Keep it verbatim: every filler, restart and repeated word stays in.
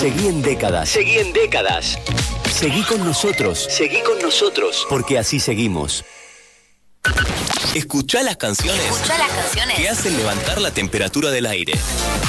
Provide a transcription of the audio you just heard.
Seguí en Décadas. Seguí en Décadas. Seguí con nosotros. Seguí con nosotros. Porque así seguimos. Escuchá las canciones. Escuchá las canciones que hacen levantar la temperatura del aire.